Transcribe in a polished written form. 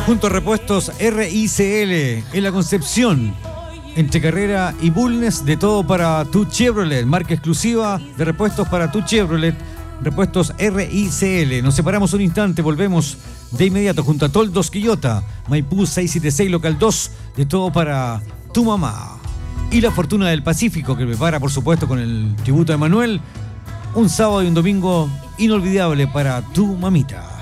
Junto a Repuestos RICL en la Concepción, entre Carrera y Bulnes, de todo para tu Chevrolet, marca exclusiva de repuestos para tu Chevrolet, Repuestos RICL. Nos separamos un instante, volvemos de inmediato junto a Toldos Quillota, Maipú 676 local 2, de todo para tu mamá. Y la Fortuna del Pacífico, que prepara por supuesto con el tributo de Manuel, un sábado y un domingo inolvidable para tu mamita.